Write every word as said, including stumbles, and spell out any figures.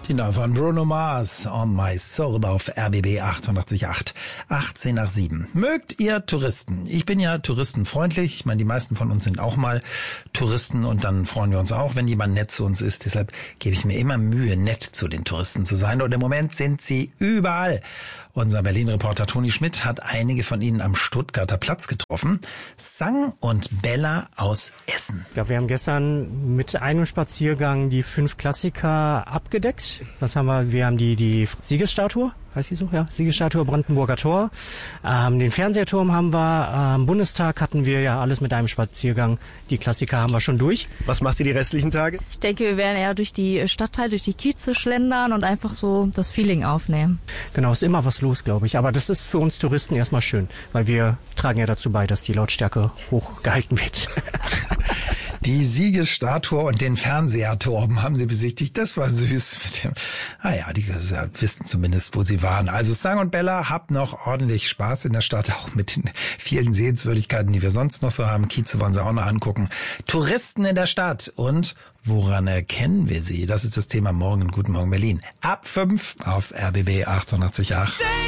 Die neue von Bruno Mars, On My Soul auf R B B achtundachtzig Komma acht, achtzehn nach sieben. Mögt ihr Touristen? Ich bin ja touristenfreundlich. Ich meine, die meisten von uns sind auch mal Touristen und dann freuen wir uns auch, wenn jemand nett zu uns ist. Deshalb gebe ich mir immer Mühe, nett zu den Touristen zu sein. Und im Moment sind sie überall. Unser Berlin-Reporter Toni Schmidt hat einige von ihnen am Stuttgarter Platz getroffen. Sang und Bella aus Essen. Ja, wir haben gestern mit einem Spaziergang die fünf Klassiker abgedeckt. Was haben wir? Wir haben die, die Siegesstatue. Heißt die so? Ja, Siegesstatue Brandenburger Tor. Ähm, den Fernsehturm haben wir. Am Bundestag hatten wir ja alles mit einem Spaziergang. Die Klassiker haben wir schon durch. Was macht ihr die restlichen Tage? Ich denke, wir werden eher durch die Stadtteile, durch die Kieze schlendern und einfach so das Feeling aufnehmen. Genau, ist immer was los, glaube ich. Aber das ist für uns Touristen erstmal schön, weil wir tragen ja dazu bei, dass die Lautstärke hochgehalten wird. Die Siegesstatue und den Fernseherturm haben sie besichtigt. Das war süß. Mit dem, ah ja, die wissen zumindest, wo sie waren. Also Sang und Bella, habt noch ordentlich Spaß in der Stadt, auch mit den vielen Sehenswürdigkeiten, die wir sonst noch so haben. Kieze wollen sie auch noch angucken. Touristen in der Stadt. Und woran erkennen wir sie? Das ist das Thema morgen in Guten Morgen Berlin. Ab fünf auf R B B achtundachtzig Komma acht.